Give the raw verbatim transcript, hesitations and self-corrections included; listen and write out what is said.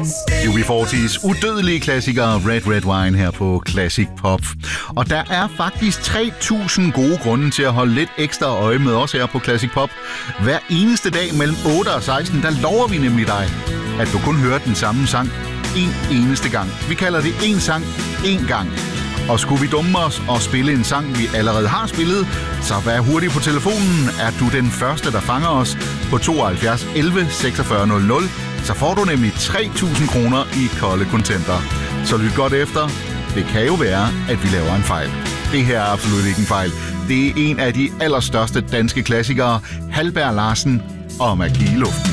U B fyrre's udødelige klassikere Red Red Wine her på Classic Pop. Og der er faktisk tre tusind gode grunde til at holde lidt ekstra øje med os her på Classic Pop. Hver eneste dag mellem otte og seksten, der lover vi nemlig dig, at du kun hører den samme sang en eneste gang. Vi kalder det en sang, en gang. Og skulle vi dumme os og spille en sang, vi allerede har spillet, så vær hurtig på telefonen. Er du den første, der fanger os på tooghalvfjerds elleve seksogfyrre nul nul, så får du nemlig tre tusind kroner i kolde kontanter. Så lyt godt efter. Det kan jo være, at vi laver en fejl. Det her er absolut ikke en fejl. Det er en af de allerstørste danske klassikere, Halberg Larsen og Magi i luften.